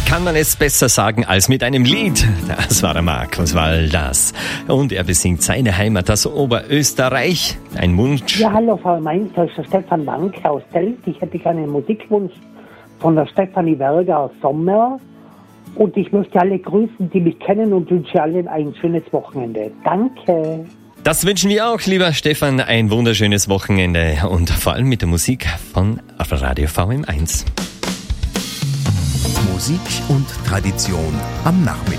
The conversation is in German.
kann man es besser sagen als mit einem Lied? Das war der Markus Waldas. Und er besingt seine Heimat, das Oberösterreich. Ein Wunsch. Ja, hallo Frau Mainz, da ist der Stefan Wanke aus Delft. Ich hätte gerne einen Musikwunsch von der Stefanie Werger aus Sommer. Und ich möchte alle grüßen, die mich kennen, und wünsche allen ein schönes Wochenende. Danke. Das wünschen wir auch, lieber Stefan, ein wunderschönes Wochenende und vor allem mit der Musik von Radio VM1. Musik und Tradition am Nachmittag.